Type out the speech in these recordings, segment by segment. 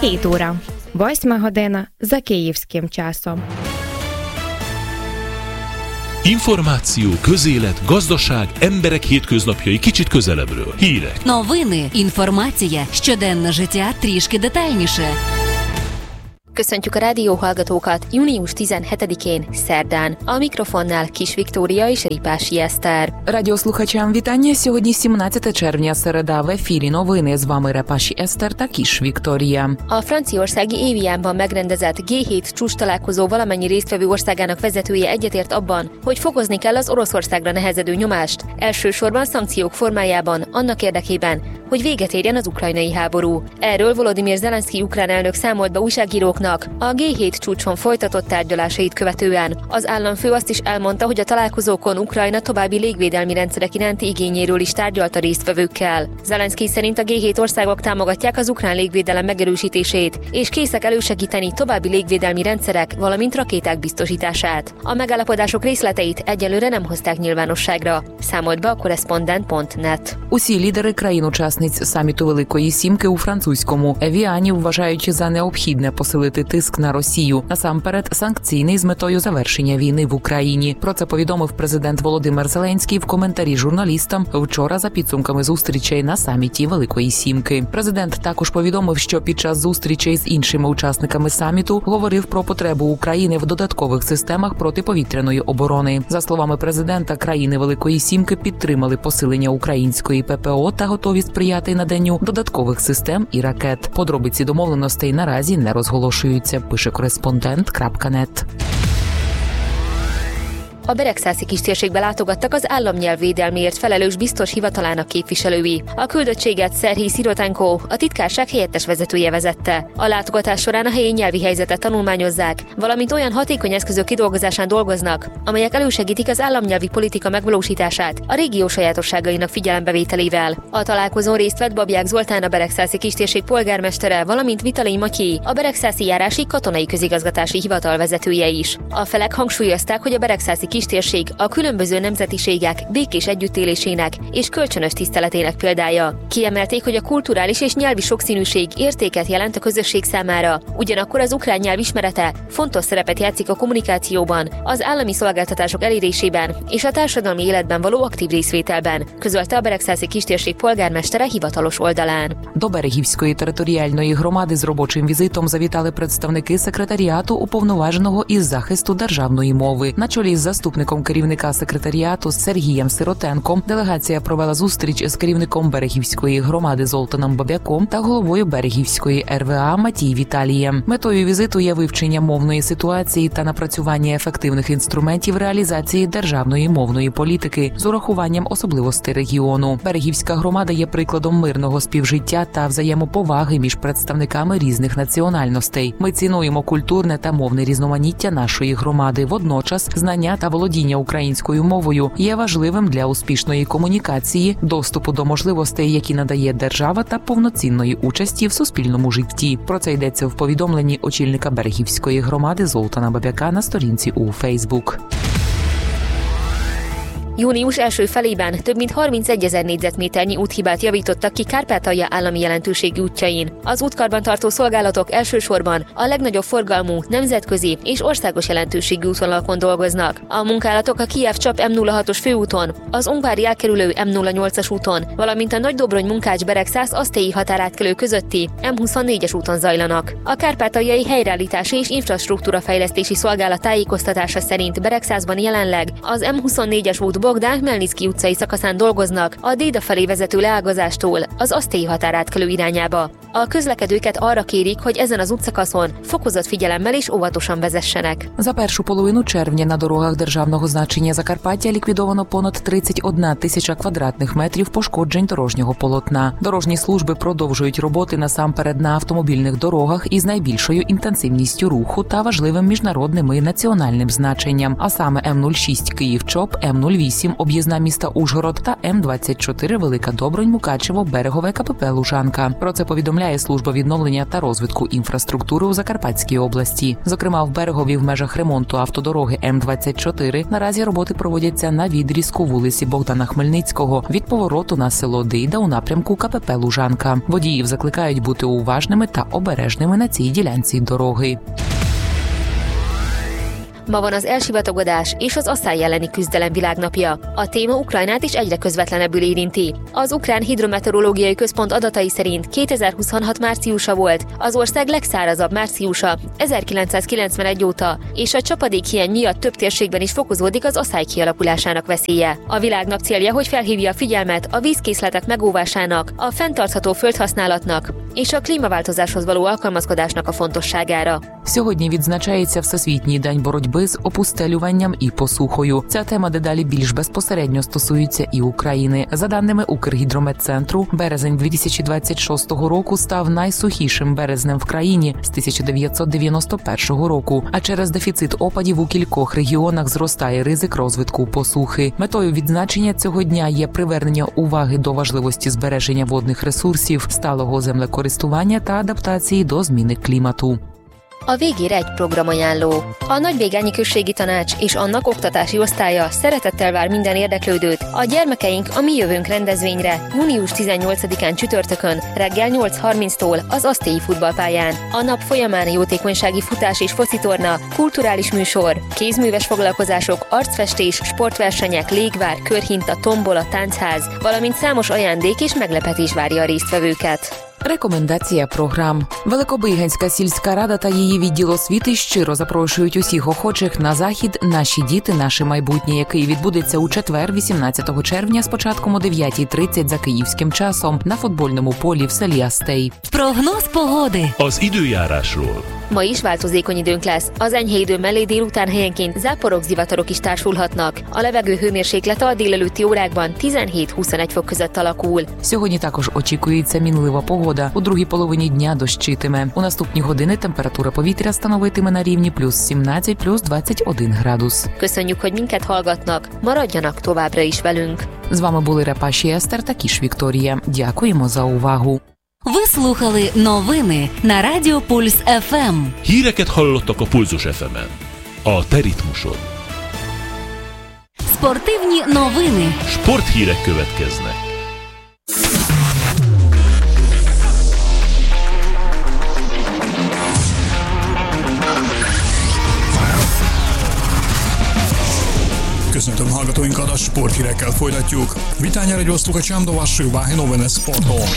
7 óра. 8 година за київським часом. Információ, közélet, gazdaság, emberek hétköznapjai kicsit közelebbről. Hírek. Новини, інформація, щоденне життя трішки детальніше. Köszöntjük a rádióhallgatókat június 17-én, szerdán. A mikrofonnál Kis Viktória és Ripási Eszter. Радіослухачам вітання. Сьогодні 17 червня, середа. В ефірі новини. З вами Репаші Eszter та Kis Viktória. A franciaországi Évianban megrendezett G7 csúcs találkozó valamennyi résztvevő országának vezetője egyetért abban, hogy fokozni kell az Oroszországra nehezedő nyomást, elsősorban szankciók formájában, annak érdekében, hogy véget érjen az ukrajnai háború. Erről Volodymyr Zelenszky ukrán elnök számolt be újságíróknak a G7 csúcson folytatott tárgyalásait követően. Az államfő azt is elmondta, hogy a találkozókon Ukrajna további légvédelmi rendszerek iránti igényéről is tárgyalt a résztvevőkkel. Zelenszky szerint a G7 országok támogatják az ukrán légvédelem megerősítését, és készek elősegíteni további légvédelmi rendszerek, valamint rakéták biztosítását. A megállapodások részleteit egyelőre nem hozták nyilvánosságra, számolt be a korrespondent.net. Усі лідери країн-учасниць саміту Великої Сімки у французькому Евіані вважають за необхідне посилити тиск на Росію, насамперед санкційний з метою завершення війни в Україні. Про це повідомив президент Володимир Зеленський в коментарі журналістам вчора за підсумками зустрічей на саміті Великої Сімки. Президент також повідомив, що під час зустрічей з іншими учасниками саміту говорив про потребу України в додаткових системах протиповітряної оборони. За словами президента, країни Великої Сімки підтримали посилення української ППО та готові сприяти наданню додаткових систем і ракет. Подробиці домовленостей наразі не розголошуються, пише korrespondent.net. A Beregszászi kistérségbe látogattak az államnyelvvédelmiért felelős biztos hivatalának képviselői. A küldöttséget Szerhij Szirotenko, a titkárság helyettes vezetője vezette. A látogatás során a helyi nyelvi helyzetet tanulmányozzák, valamint olyan hatékony eszközök kidolgozásán dolgoznak, amelyek elősegítik az államnyelvi politika megvalósítását a régió sajátosságainak figyelembevételével. A találkozón részt vett Babják Zoltán, a Beregszászi kistérség polgármestere, valamint Vitalij Matyi, a Beregszászi járási katonai közigazgatási hivatal vezetője is. A felek hangsúlyozták, hogy a Beregszászi kistérség a különböző nemzetiségek békés együttélésének és kölcsönös tiszteletének példája. Kiemelték, hogy a kulturális és nyelvi sokszínűség értéket jelent a közösség számára, ugyanakkor az ukrán nyelv ismerete fontos szerepet játszik a kommunikációban, az állami szolgáltatások elérésében és a társadalmi életben való aktív részvételben, közölte a Beregszászi kistérség polgármestere hivatalos oldalán. До Берегівської територіальної громади з робочим візитом завітали представники секретаріату уповноваженого із захисту державної мови. На чолі з заступником керівника секретаріату Сергієм Сиротенком делегація провела зустріч з керівником Берегівської громади Золтаном Бабяком та головою Берегівської РВА Матій Віталієм. Метою візиту є вивчення мовної ситуації та напрацювання ефективних інструментів реалізації державної мовної політики з урахуванням особливостей регіону. Берегівська громада є прикладом мирного співжиття та взаємоповаги між представниками різних національностей. Ми цінуємо культурне та мовне різноманіття нашої громади. Водночас знання та володіння українською мовою є важливим для успішної комунікації, доступу до можливостей, які надає держава, та повноцінної участі в суспільному житті. Про це йдеться в повідомленні очільника Берегівської громади Золтана Бабяка на сторінці у Фейсбук. Június első felében több mint 31 000 négyzetméternyi úthibát javítottak ki Kárpátalja állami jelentőségű útjain. Az útkarban tartó szolgálatok elsősorban a legnagyobb forgalmú, nemzetközi és országos jelentőségű útvonalakon dolgoznak. A munkálatok a Kijev-Csap M06-os főúton, az Ungvári elkerülő M08-as úton, valamint a Nagydobrony-Munkács-Beregszász-Asztélyi határátkelő közötti M24-es úton zajlanak. A Kárpátaljai Helyreállítási és Infrastruktúrafejlesztési Szolgálat tájékoztatása szerint Beregszászban jelenleg az M24-es út Bogdán Hmelnicki utcai szakaszán dolgoznak a Déda felé vezető leágazástól az asztélyi határátkelő irányába. A közlekedőket arra kérik, hogy ezen az útszakaszon fokozott figyelemmel és óvatosan vezessenek. За першу половину червня на дорогах державного значення Закарпаття ліквідовано понад 31 тисяча квадратних метрів пошкоджень дорожнього полотна. Дорожні служби продовжують роботи насамперед на автомобільних дорогах із найбільшою інтенсивністю руху та важливим міжнародним і національним значенням, а саме М06 Київ-Чоп, М08 об'їзна міста Ужгород та М24 Велика Добронь-Мукачево-Берегове КПП Лужанка. Про це повідомляє повідомляє служба відновлення та розвитку інфраструктури у Закарпатській області. Зокрема, в Берегові в межах ремонту автодороги М-24 наразі роботи проводяться на відрізку вулиці Богдана Хмельницького від повороту на село Дейда у напрямку КПП Лужанка. Водіїв закликають бути уважними та обережними на цій délánci dorogi. Ma van az elsivatagodás és az asszály elleni küzdelem világnapja. A téma Ukrajnát is egyre közvetlenebbül érinti. Az Ukrán Hidrometeorológiai Központ adatai szerint 2026 márciusa volt az ország legszárazabb márciusa 1991 óta, és a csapadékhiány miatt több térségben is fokozódik az asszály kialakulásának veszélye. A világnap célja, hogy felhívja a figyelmet a vízkészletek megóvásának, a fenntartható földhasználatnak és a klímaváltozáshoz való alkalmazkodásnak a fontosságára. Сьогодні відзначається Всесвітній день боротьби з опустелюванням і посухою. Ця тема дедалі більш безпосередньо стосується і України. За даними Укргідрометцентру, березень 2026 року став найсухішим березнем в країні з 1991 року. А через дефіцит опадів у кількох регіонах зростає ризик розвитку посухи. Метою відзначення цього дня є привернення уваги до важливості збереження водних ресурсів, сталого землекористування та адаптації до зміни клімату. A végére egy programajánló. A Nagybégányi Községi Tanács és annak oktatási osztálya szeretettel vár minden érdeklődőt a Gyermekeink a mi jövőnk rendezvényre június 18-án csütörtökön reggel 8:30-tól az Asztélyi futballpályán. A nap folyamán jótékonysági futás és focitorna, kulturális műsor, kézműves foglalkozások, arcfestés, sportversenyek, légvár, körhinta, tombola, táncház, valamint számos ajándék és meglepetés várja a résztvevőket. Рекомендація програм. Великобиганська сільська рада та її відділ освіти щиро запрошують усіх охочих на захід «Наші діти, наше майбутнє», який відбудеться у четвер, 18 червня з початком о 9:30 за київським часом на футбольному полі в селі Астей. Прогноз pогоди. Az időjárásról. Ma is változékony időnk lesz. Az enyhe idő mellé délután helyenként záporok, zivatarok is társulhatnak. A levegő hőmérséklete a délelőtti órákban 17-21 fok között alakul. Сьогодні також очікується мінлива погода. У другій половині дня дощитиме. У наступні години температура повітря становитиме на рівні +17, +21 градус. Köszönjük, hogy minket hallgatnak. Maradjanak továbbra is velünk. З вами були Репаші Естер та Кіш Вікторія. Дякуємо за увагу. Ви слухали новини на Радіо Пульс ФМ. Híreket hallottak a Pulzus FM-en. A te ritmusod. Спортивні новини. Sporthírek következnek. Köszöntöm hallgatóinkat, a sporthírekkel folytatjuk. Vitányára gyosztuk a Csámdovas Váhy Novene Sportról.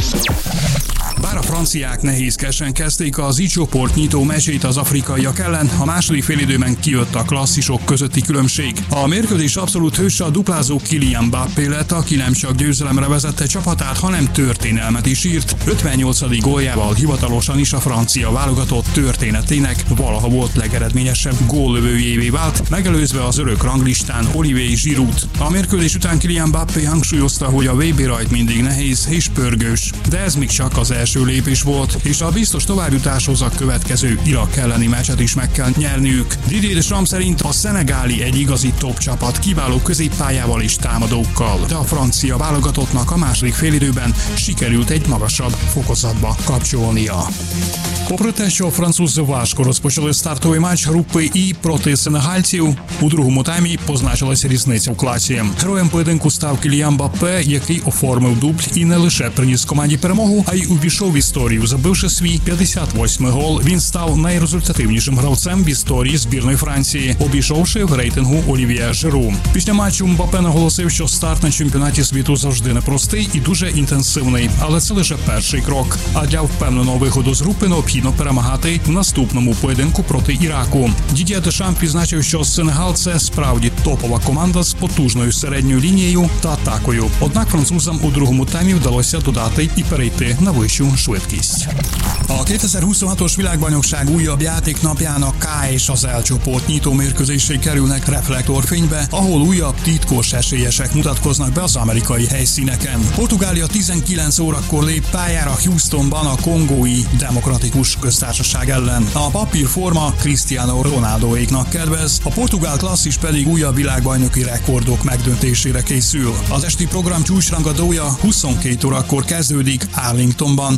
Bár a franciák nehézkesen kezdték az I-csoport nyitó meccsét az afrikaiak ellen, a második félidőben kijött a klasszisok közötti különbség. A mérkőzés abszolút hőse a duplázó Kylian Mbappé lett, aki nem csak győzelemre vezette csapatát, hanem történelmet is írt. 58. góljával hivatalosan is a francia válogatott történetének valaha volt legeredményesebb góllövőjévé vált, megelőzve az örök ranglistán Olivier Giroud. A mérkőzés után Kylian Mbappé hangsúlyozta, hogy a VB rajt mindig nehéz és pörgős, de ez még csak az első lépés volt, és a biztos továbbjutáshoz a következő Irak elleni meccset is meg kell nyerniük. Didier Deschamps szerint a szenegáli egy igazi top csapat kiváló középpályával és támadókkal, de a francia válogatottnak a második félidőben sikerült egy magasabb fokozatba kapcsolnia. Попри те, що французи важко розпочали стартовий матч групи І проти сенегальців, у другому таймі позначилася різниця в класі. Героєм поєдинку став Кіліан Мбаппе, який оформив дубль і не лише приніс команді перемогу, а й увійшов в історію. Забивши свій 58-й гол, він став найрезультативнішим гравцем в історії збірної Франції, обійшовши в рейтингу Олів'є Жиру. Після матчу Мбаппе наголосив, що старт на чемпіонаті світу завжди непростий і дуже інтенсивний, але це лише перший крок. А для впевненого виходу з групи необхідно перемагати в наступному поєдинку проти Іраку. Дід'є Дешамп відзначив, що Сенегал – це справді топова команда з потужною середньою лінією та атакою. Однак французам у другому таймі вдалося додати і перейти на вищу швидкість. A 2026-os világbajnokság újabb játéknapjának K és az L csoport nyitó mérkőzései kerülnek reflektorfénybe, ahol újabb titkos esélyesek mutatkoznak be az amerikai helyszíneken. Portugália 19 órakor lép pályára Houstonban a Kongói Demokratikus Köztársaság ellen. A papírforma Cristiano Ronaldoéknak kedvez, a portugál klasszis pedig újabb világbajnoki rekordok megdöntésére készül. Az esti program csúcsrangadója 22 órakor kezdődik Arlingtonban,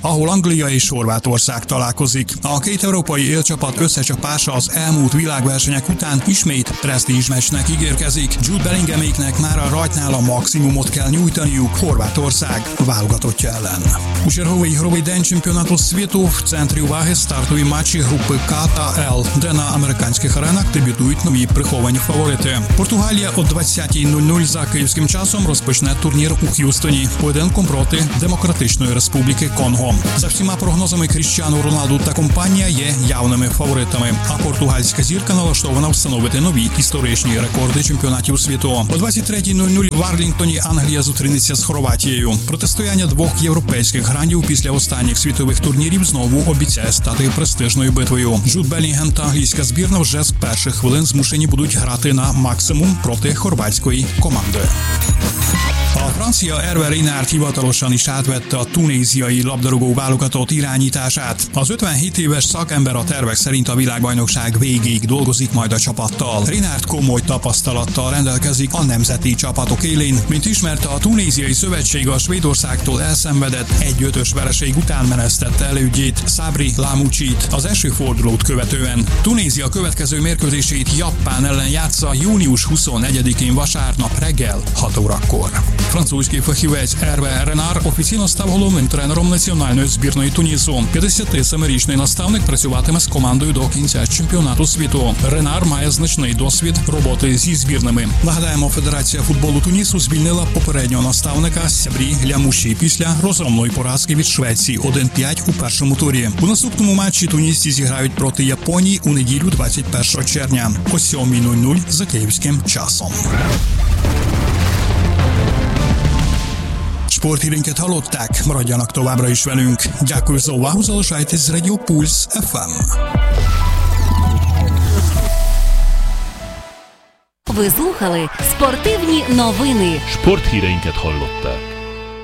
ahol Anglia és Horvátország találkozik. A két európai élcsapat összecsapása az elmúlt világversenyek után ismét presztízsmeccsnek ígérkezik. Jude Bellinghaméknek már a rajtnál a maximumot kell nyújtaniuk Horvátország válogatottja ellen. У черговий ігровий день чемпіонату світу в центрі уваги стартові матчі групи К та Л, де на американських аренах дебютують нові приховані фаворити. Португалія о 20:00 за київським часом розпочне турнір у Х'юстоні поєдинком проти Демократичної Республіки Конго. За всіма прогнозами Кріштіану Роналду та компанія є явними фаворитами, а португальська зірка налаштована встановити нові історичні рекорди чемпіонатів світу. О 23:00 в Арлінгтоні Англія зустрінеться з Хорватією. Протистояння двох європейських грандів після останніх світових турнірів знову обіцяє стати престижною битвою. Джуд Белінгем та англійська збірна вже з перших хвилин змушені будуть грати на максимум проти хорвátської команди. A francia Hervé Renard hivatalosan is átvette a tunéziai labdarúgó válogatott irányítását. Az 57 éves szakember a tervek szerint a világbajnokság végéig dolgozik majd a csapattal. Renard komoly tapasztalattal rendelkezik a nemzeti csapatok élén. Mint ismerte, a tunéziai szövetség a Svédországtól elszenvedett 1-5-ös vereség után menesztette elődjét, Sabri Lamouchit az első fordulót követően. Tunézia következő mérkőzését Japán ellen játsza június 24-én vasárnap reggel 6 órakor. Французький фахівець Ерве Ренар офіційно став головним тренером національної збірної Тунісу. 57-річний наставник працюватиме з командою до кінця чемпіонату світу. Ренар має значний досвід роботи зі збірними. Нагадаємо, Федерація футболу Тунісу звільнила попереднього наставника Сабрі Лямуші після розгромної поразки від Швеції 1-5 у першому турі. У наступному матчі тунісці зіграють проти Японії у неділю 21 червня о 7:00 за київським часом. Sporthírinket hallották, maradjanak továbbra is velünk. Дякую за увагу, залишайтесь з Radio Pulse FM. Ви слухали спортивні новини. Sporthíreinket hallották.